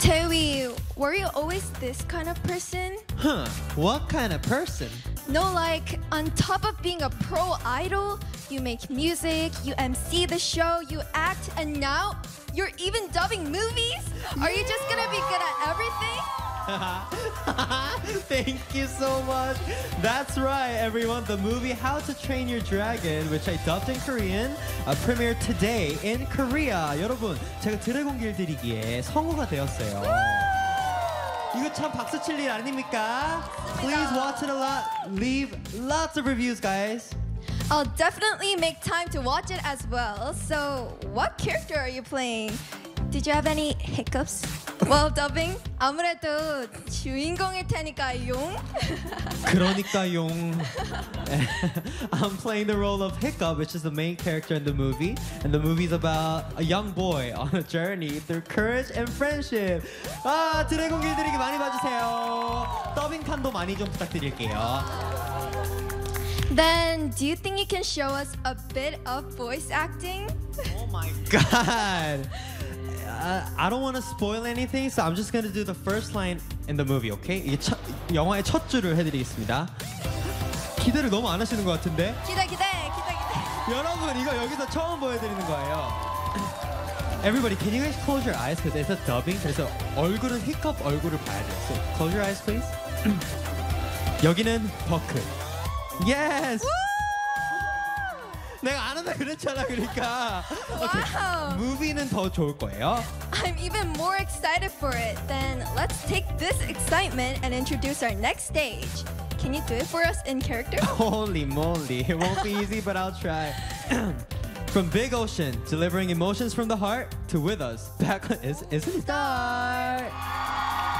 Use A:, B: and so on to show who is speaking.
A: Taewi, were you always this kind of person?
B: Huh, what kind of person?
A: No, like on top of being a pro idol, you make music, you MC the show, you act, and now you're even dubbing movies? Are you just gonna be good at everything?
B: Thank you so much. That's right, everyone. The movie How to Train Your Dragon, which I dubbed in Korean, premiered today in Korea. 여러분, 제가 드래곤 길들이기에 성우가 되었어요. 이거 참 박수 칠 일 아닙니까? Please watch it a lot. Leave lots of reviews, guys.
A: I'll definitely make time to watch it as well. So, what character are you playing? Did you have any hiccups while dubbing? 아무래도 주인공일 테니까요.
B: 그러니까요. I'm playing the role of Hiccup, which is the main character in the movie. And the movie's about a young boy on a journey through courage and friendship. 아, 드래곤 길들이기 많이 봐주세요. 더빙판도 많이 좀 부탁드릴게요.
A: Then, do you think you can show us a bit of voice acting?
B: Oh my god. I don't want to spoil anything, so I'm just going to do the first line in the movie, okay? 이게 영화의 첫 줄을 해드리겠습니다. 기대를 너무 안 하시는 것 같은데?
A: 기대.
B: 여러분, 이거 여기서 처음 보여드리는 거예요. Everybody, can you guys close your eyes? Because it's a dubbing. 그래서 얼굴은 Hiccup 얼굴을 봐야 돼요. So close your eyes, please. 여기는 버크. Yes! 내가 안 한다 그랬잖아, 그러니까.
A: Wow.
B: 무비는 더 좋을 거예요.
A: I'm even more excited for it. Then let's take this excitement and introduce our next stage. Can you do it for us in character?
B: Holy moly, it won't be easy, but I'll try. From Big Ocean, delivering emotions from the heart to With Us, back on Isn't It Star.